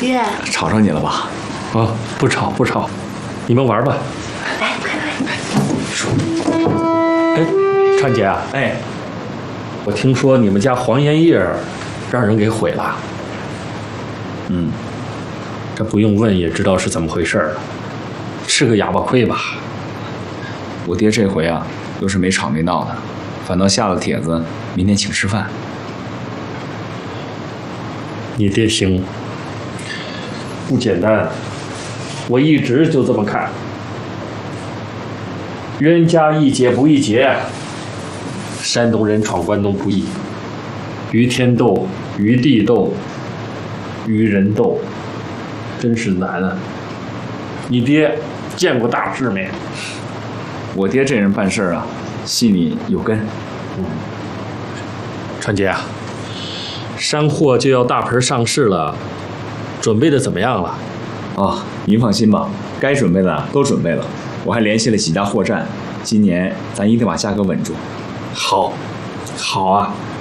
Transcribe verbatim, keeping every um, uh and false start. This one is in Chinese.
爹， 吵着你了吧？ 啊，不吵不吵，你们玩吧。 来，快快。 哎，川姐啊， 哎， 我听说你们家黄岩叶让人给毁了。 嗯， 这不用问也知道是怎么回事了，吃个哑巴亏吧。 我爹这回啊，又是没吵没闹的，反倒下了帖子，明天请吃饭。 你爹行，不简单，我一直就这么看。冤家宜解不宜结，山东人闯关东不易，与天斗，与地斗，与人斗，真是难啊！你爹见过大世面。 我爹这人办事啊，细腻有根。 嗯，川姐啊，山货就要大盆上市了，准备的怎么样了？ 哦，您放心吧，该准备的都准备了。我还联系了几家货站，今年咱一定把价格稳住。 好，好啊！